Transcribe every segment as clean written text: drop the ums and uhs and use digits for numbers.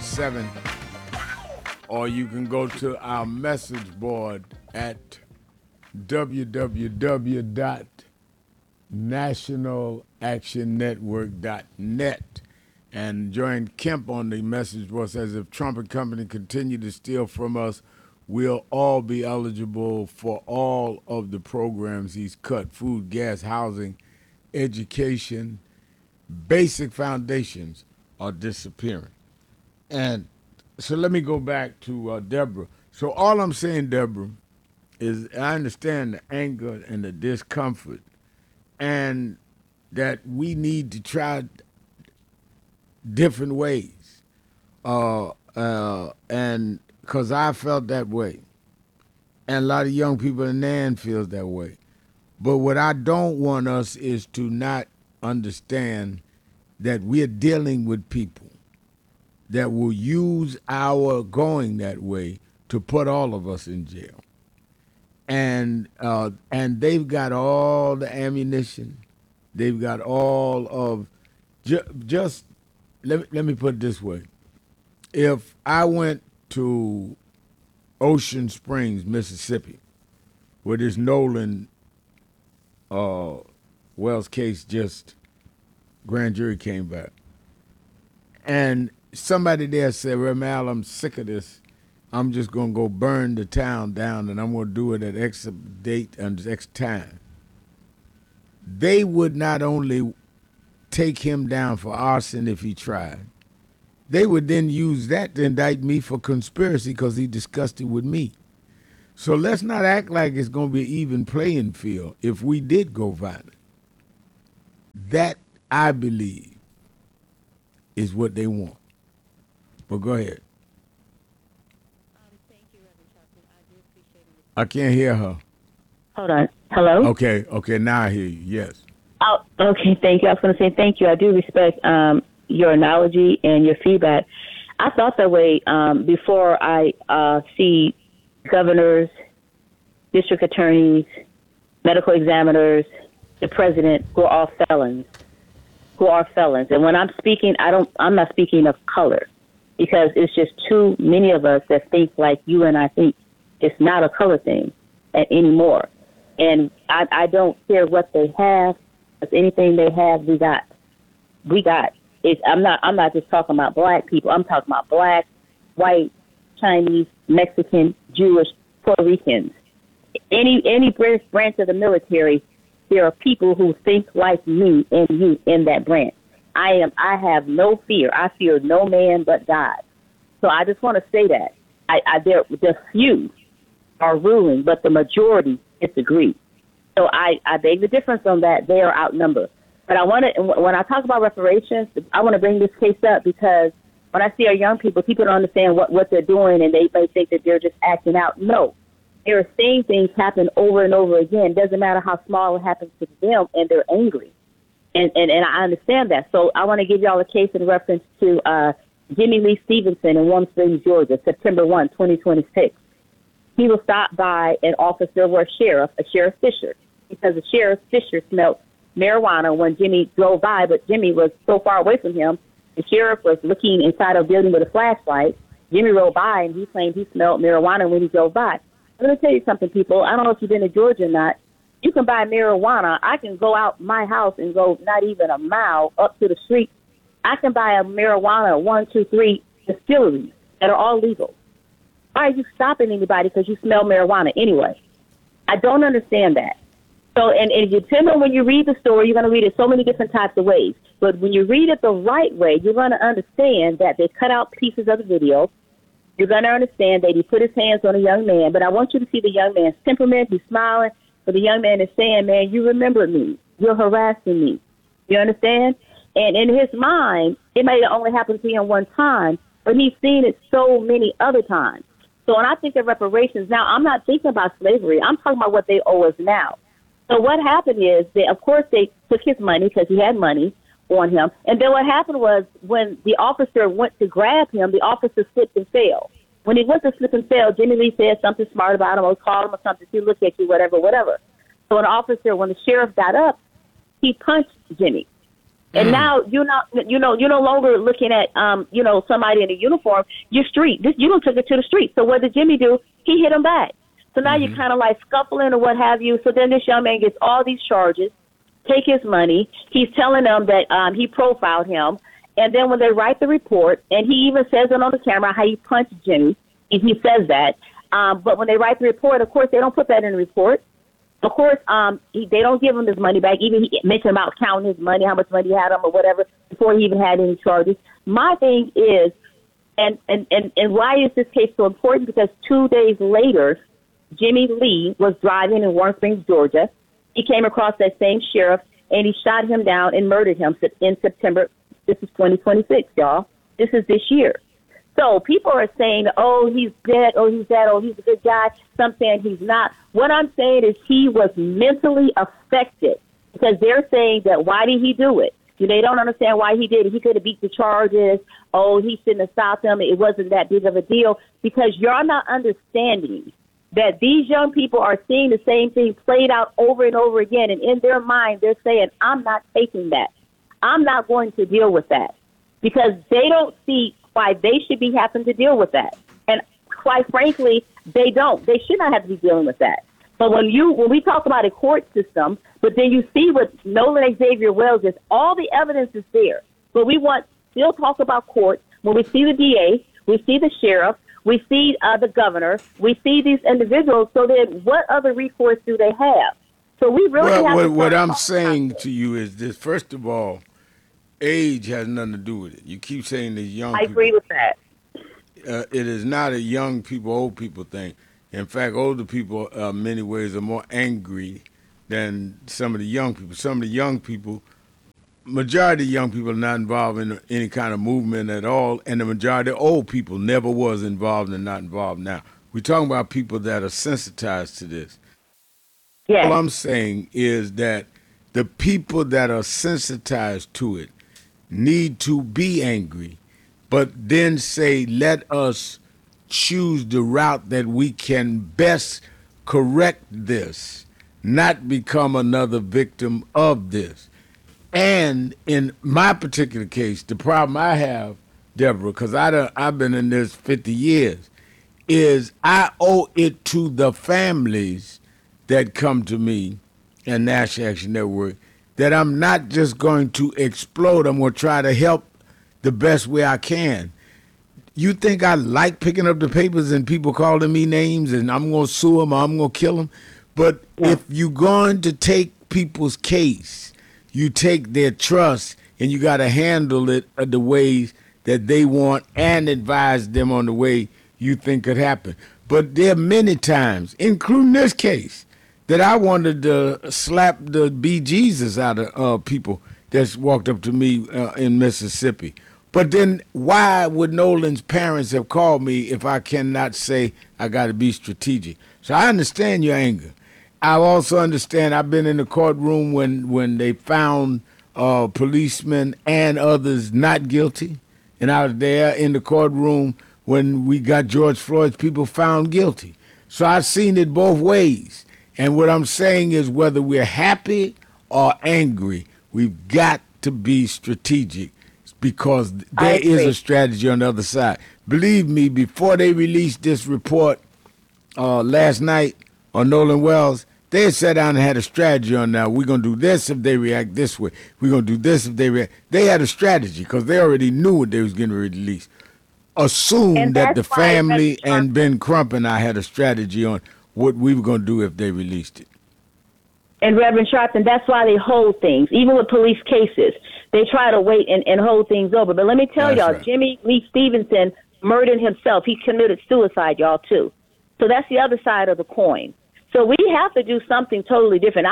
877, or you can go to our message board at www.nationalactionnetwork.net and join Kemp on the message board. Says if Trump and company continue to steal from us, we'll all be eligible for all of the programs he's cut: food, gas, housing, education. Basic foundations are disappearing. And so let me go back to Deborah. So all I'm saying, Deborah, is I understand the anger and the discomfort, and that we need to try different ways. And because I felt that way, and a lot of young people in Nan feels that way. But what I don't want us is to not understand that we're dealing with people that will use our going that way to put all of us in jail. And they've got all the ammunition. They've got all of just let me put it this way. If I went to Ocean Springs, Mississippi, where this Nolan Wells case just grand jury came back, and somebody there said, "Well, Mal, I'm sick of this. I'm just going to go burn the town down, and I'm going to do it at X date and X time." They would not only take him down for arson if he tried, they would then use that to indict me for conspiracy because he discussed it with me. So let's not act like it's going to be an even playing field if we did go violent. That, I believe, is what they want. But go ahead. Thank you, Reverend Chaplain. I do appreciate it. I can't hear her. Hold on. Hello? Okay, now I hear you, yes. Oh, okay, thank you. I was going to say thank you. I do respect your analogy and your feedback. I thought that way before I see governors, district attorneys, medical examiners, the president, who are all felons. And when I'm speaking, I'm not speaking of color, because it's just too many of us that think like you and I think. It's not a color thing anymore. And I don't care what they have. If anything they have, we got. I'm not just talking about black people. I'm talking about black, white, Chinese, Mexican, Jewish, Puerto Ricans. Any branch of the military, there are people who think like me and you in that branch. I have no fear. I fear no man but God. So I just want to say that. The few are ruling, but the majority disagree. So I beg the difference on that. They are outnumbered. But when I talk about reparations, I want to bring this case up because when I see our young people don't understand what they're doing, and they may think that they're just acting out. No, they're seeing things happen over and over again. It doesn't matter how small it happens to them, and they're angry. And I understand that. So I want to give y'all a case in reference to Jimmy Lee Stevenson in Warm Springs, Georgia, September 1, 2026. He was stopped by an officer or a Sheriff Fisher, because the Sheriff Fisher smelled marijuana when Jimmy drove by, but Jimmy was so far away from him. The sheriff was looking inside a building with a flashlight. Jimmy rode by, and he claimed he smelled marijuana when he drove by. Let me tell you something, people. I don't know if you've been to Georgia or not. You can buy marijuana. I can go out my house and go not even a mile up to the street. I can buy a marijuana 1, 2, 3 distilleries that are all legal. Why are you stopping anybody because you smell marijuana anyway? I don't understand that. So, and you tell me, when you read the story, you're going to read it so many different types of ways. But when you read it the right way, you're going to understand that they cut out pieces of the video. You're going to understand that he put his hands on a young man. But I want you to see the young man's temperament. He's smiling. But the young man is saying, man, you remember me. You're harassing me. You understand? And in his mind, it may have only happened to him one time, but he's seen it so many other times. So when I think of reparations now, I'm not thinking about slavery. I'm talking about what they owe us now. So what happened is, of course, they took his money because he had money on him. And then what happened was, when the officer went to grab him, the officer slipped and fell. When he went to slip and fell, Jimmy Lee said something smart about him, or called him or something, he looked at you, whatever. So when the sheriff got up, he punched Jimmy. And now you're no longer looking at somebody in a uniform. You're street. You don't took it to the street. So what did Jimmy do? He hit him back. So now you're kind of like scuffling or what have you. So then this young man gets all these charges, take his money. He's telling them that he profiled him. And then when they write the report, and he even says it on the camera how he punched Jimmy, and he says that. But when they write the report, of course, they don't put that in the report. Of course, they don't give him his money back. Even he mentioned about counting his money, how much money he had on or whatever, before he even had any charges. My thing is, and why is this case so important? Because 2 days later, Jimmy Lee was driving in Warren Springs, Georgia. He came across that same sheriff, and he shot him down and murdered him in September. This is 2026, y'all. This is this year. So people are saying, oh, he's dead, oh, he's dead, oh, he's a good guy. Some saying he's not. What I'm saying is he was mentally affected because they're saying that why did he do it? They don't understand why he did it. He could have beat the charges. Oh, he shouldn't have stopped him. It wasn't that big of a deal because you're not understanding that these young people are seeing the same thing played out over and over again. And in their mind, they're saying, I'm not taking that. I'm not going to deal with that because they don't see why they should be having to deal with that. And quite frankly, they don't. They should not have to be dealing with that. But when we talk about a court system, but then you see what Nolan Xavier Wells is, all the evidence is there. But we want still talk about court. When we see the DA, we see the sheriff, we see the governor, we see these individuals. So then what other recourse do they have? So we really have to what I'm saying to you is this. First of all, age has nothing to do with it. You keep saying these young people. I agree with that. It is not a young people, old people thing. In fact, older people, in many ways, are more angry than some of the young people. Some of the young people, majority of young people are not involved in any kind of movement at all, and the majority of old people never was involved and not involved now. We're talking about people that are sensitized to this. Yes. All I'm saying is that the people that are sensitized to it need to be angry, but then say, let us choose the route that we can best correct this, not become another victim of this. And in my particular case, the problem I have, Deborah, because I've been in this 50 years, is I owe it to the families that come to me and National Action Network that I'm not just going to explode. I'm going to try to help the best way I can. You think I like picking up the papers and people calling me names and I'm going to sue them or I'm going to kill them? But if you're going to take people's case, you take their trust and you got to handle it the ways that they want and advise them on the way you think could happen. But there are many times, including this case, that I wanted to slap the bejesus out of people that's walked up to me in Mississippi. But then why would Nolan's parents have called me if I cannot say I got to be strategic? So I understand your anger. I also understand I've been in the courtroom when they found policemen and others not guilty. And I was there in the courtroom when we got George Floyd's people found guilty. So I've seen it both ways. And what I'm saying is whether we're happy or angry, we've got to be strategic because there is a strategy on the other side. Believe me, before they released this report last night on Nolan Wells, they had sat down and had a strategy on now. We're going to do this if they react this way. We're going to do this if they react. They had a strategy because they already knew what they was going to release. Assume that the family and Ben Crump and I had a strategy on what we were going to do if they released it. And Reverend Sharpton, that's why they hold things. Even with police cases, they try to wait and hold things over. But let me tell y'all, right. Jimmy Lee Stevenson murdered himself. He committed suicide, y'all, too. So that's the other side of the coin. So we have to do something totally different.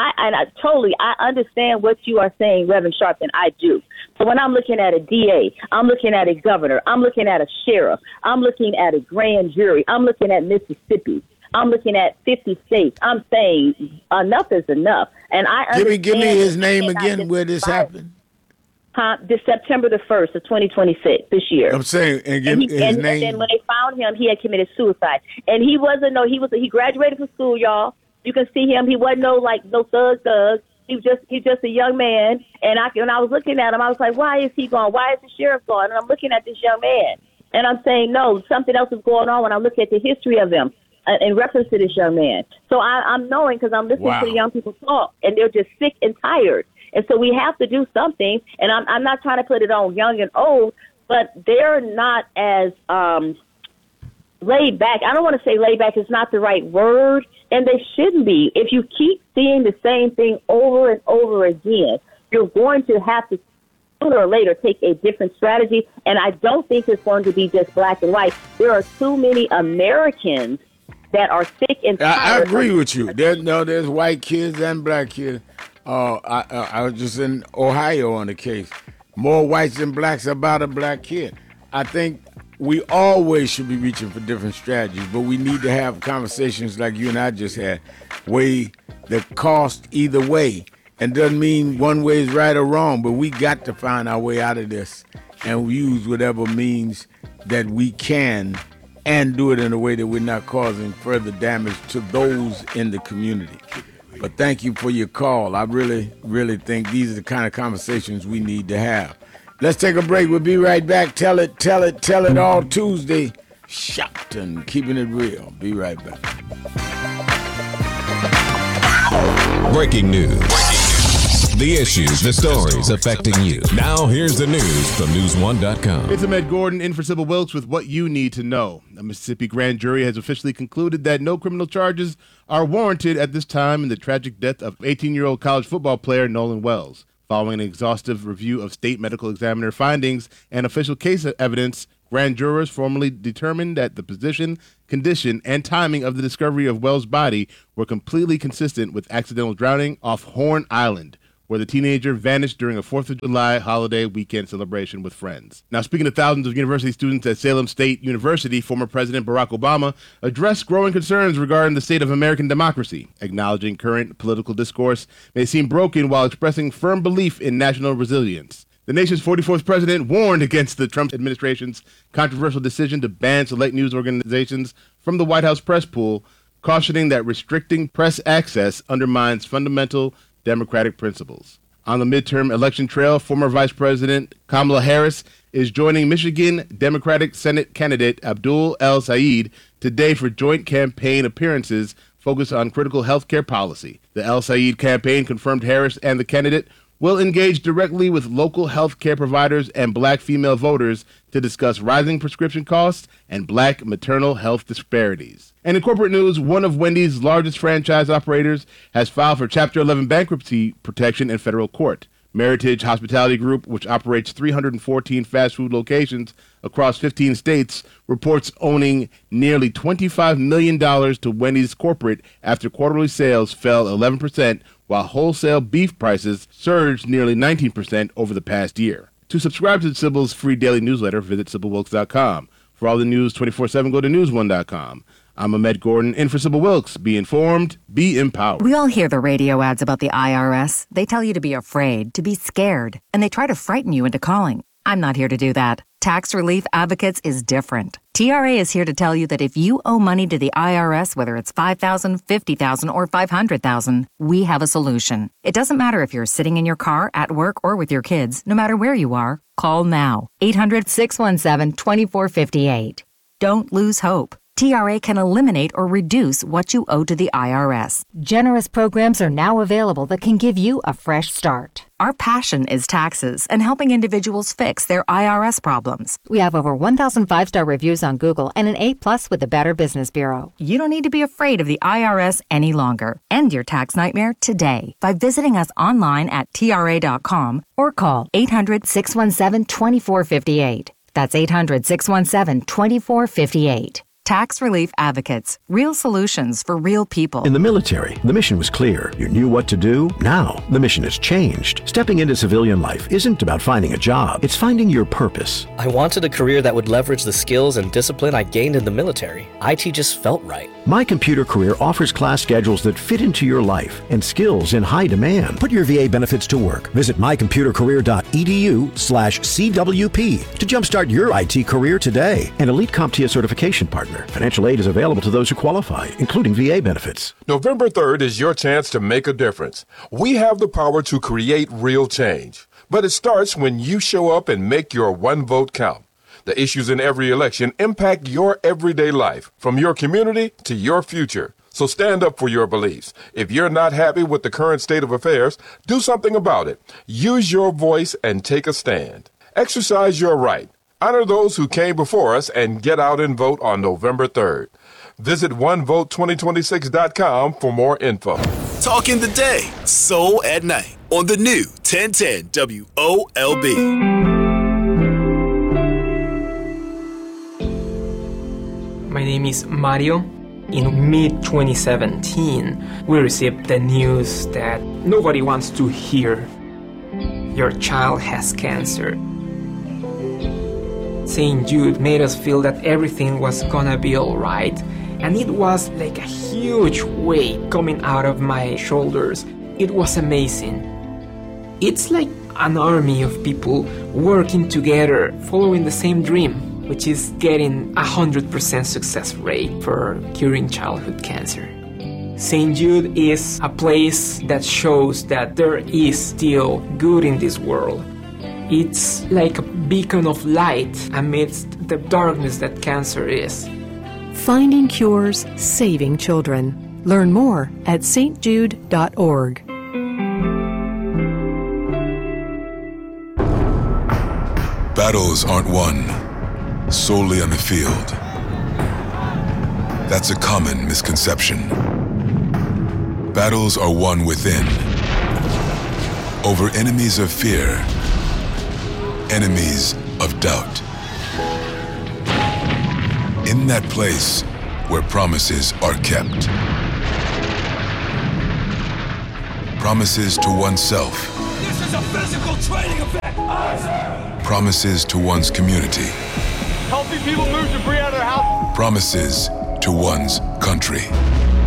I understand what you are saying, Reverend Sharpton. I do. So when I'm looking at a DA, I'm looking at a governor, I'm looking at a sheriff, I'm looking at a grand jury, I'm looking at Mississippi, I'm looking at 50 states. I'm saying enough is enough. And I understand. Give me his name again where this happened. This September the 1st of 2026, this year. I'm saying, and give me his name. And then when they found him, he had committed suicide. And he graduated from school, y'all. You can see him. He wasn't no thug. He's just a young man. And when I was looking at him, I was like, why is he gone? Why is the sheriff gone? And I'm looking at this young man. And I'm saying, no, something else is going on when I look at the history of him in reference to this young man. So I'm knowing because I'm listening to the young people talk, and they're just sick and tired. And so we have to do something. And I'm not trying to put it on young and old, but they're not as laid back. I don't want to say laid back is not the right word, and they shouldn't be. If you keep seeing the same thing over and over again, you're going to have to sooner or later take a different strategy. And I don't think it's going to be just black and white. There are too many Americans that are sick and tired. I agree with you. There's white kids and black kids. I was just in Ohio on the case. More whites than blacks about a black kid. I think we always should be reaching for different strategies, but we need to have conversations like you and I just had, weigh the cost either way. And doesn't mean one way is right or wrong, but we got to find our way out of this and use whatever means that we can and do it in a way that we're not causing further damage to those in the community. But thank you for your call. I really, really think these are the kind of conversations we need to have. Let's take a break. We'll be right back. Tell it all Tuesday. Shopton, keeping it real. Be right back. Breaking news. The issues, the stories affecting you. Now here's the news from News1.com. It's Ahmed Gordon in for Sybil Wilkes with what you need to know. A Mississippi grand jury has officially concluded that no criminal charges are warranted at this time in the tragic death of 18-year-old college football player Nolan Wells. Following an exhaustive review of state medical examiner findings and official case evidence, grand jurors formally determined that the position, condition, and timing of the discovery of Wells' body were completely consistent with accidental drowning off Horn Island, where the teenager vanished during a 4th of July holiday weekend celebration with friends. Now, speaking to thousands of university students at Salem State University, former President Barack Obama addressed growing concerns regarding the state of American democracy, acknowledging current political discourse may seem broken while expressing firm belief in national resilience. The nation's 44th president warned against the Trump administration's controversial decision to ban select news organizations from the White House press pool, cautioning that restricting press access undermines fundamental democratic principles. On the midterm election trail, former Vice President Kamala Harris is joining Michigan Democratic Senate candidate Abdul El-Sayed today for joint campaign appearances focused on critical health care policy. The El-Sayed campaign confirmed Harris and the candidate will engage directly with local health care providers and black female voters to discuss rising prescription costs and black maternal health disparities. And in corporate news, one of Wendy's largest franchise operators has filed for Chapter 11 bankruptcy protection in federal court. Meritage Hospitality Group, which operates 314 fast food locations across 15 states, reports owning nearly $25 million to Wendy's corporate after quarterly sales fell 11%, while wholesale beef prices surged nearly 19% over the past year. To subscribe to Sybil's free daily newsletter, visit SybilWilkes.com. For all the news 24/7, go to News1.com. I'm Ahmed Gordon, in for Sybil Wilkes. Be informed, be empowered. We all hear the radio ads about the IRS. They tell you to be afraid, to be scared, and they try to frighten you into calling. I'm not here to do that. Tax Relief Advocates is different. TRA is here to tell you that if you owe money to the IRS, whether it's $5,000, $50,000, or $500,000, we have a solution. It doesn't matter if you're sitting in your car, at work, or with your kids. No matter where you are, call now. 800-617-2458. Don't lose hope. TRA can eliminate or reduce what you owe to the IRS. Generous programs are now available that can give you a fresh start. Our passion is taxes and helping individuals fix their IRS problems. We have over 1,000 5-star reviews on Google and an A+ with the Better Business Bureau. You don't need to be afraid of the IRS any longer. End your tax nightmare today by visiting us online at TRA.com or call 800-617-2458. That's 800-617-2458. Tax Relief Advocates. Real solutions for real people. In the military, the mission was clear. You knew what to do. Now, the mission has changed. Stepping into civilian life isn't about finding a job. It's finding your purpose. I wanted a career that would leverage the skills and discipline I gained in the military. IT just felt right. My Computer Career offers class schedules that fit into your life and skills in high demand. Put your VA benefits to work. Visit mycomputercareer.edu/CWP to jumpstart your IT career today. An elite CompTIA certification partner. partner. Financial aid is available to those who qualify, including VA benefits. November 3rd is your chance to make a difference. We have the power to create real change. But it starts when you show up and make your one vote count. The issues in every election impact your everyday life, from your community to your future. So stand up for your beliefs. If you're not happy with the current state of affairs, do something about it. Use your voice and take a stand. Exercise your right. Honor those who came before us and get out and vote on November 3rd. Visit onevote2026.com for more info. Talking the day, soul at night on the new 1010 WOLB. My name is Mario. In mid-2017, we received the news that nobody wants to hear. Your child has cancer. St. Jude made us feel that everything was gonna be alright, and it was like a huge weight coming out of my shoulders. It was amazing. It's like an army of people working together, following the same dream, which is getting 100% success rate for curing childhood cancer. St. Jude is a place that shows that there is still good in this world. It's like a beacon of light amidst the darkness that cancer is. Finding cures, saving children. Learn more at stjude.org. Battles aren't won solely on the field. That's a common misconception. Battles are won within, over enemies of fear, enemies of doubt. In that place where promises are kept. Promises to oneself. This is a physical training event! Promises to one's community. Helping people move debris out of their house. Promises to one's country.